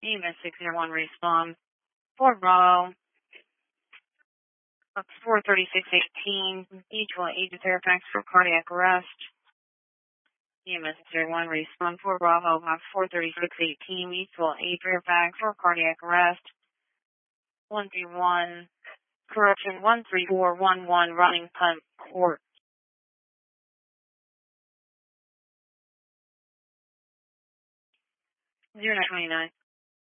EMS 601 respond. 4 Bravo. 43618. Each will aid to Fairfax for cardiac arrest. EMS 601 respond. 4 Bravo. 43618. Each will aid Fairfax for cardiac arrest. 131. Correction 13411 running punt court. 0929.